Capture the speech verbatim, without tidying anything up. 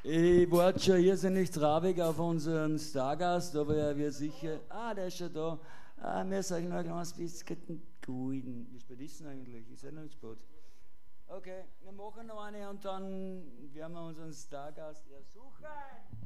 Ich warte schon irrsinnig traurig auf unseren Stargast, aber er wird sicher. Ah, der ist schon da. Ah, wir sagen noch ein kleines bisschen Guten. Wie spät ist denn eigentlich? Ist ja noch nicht spät. Okay, wir machen noch eine und dann werden wir unseren Stargast ersuchen.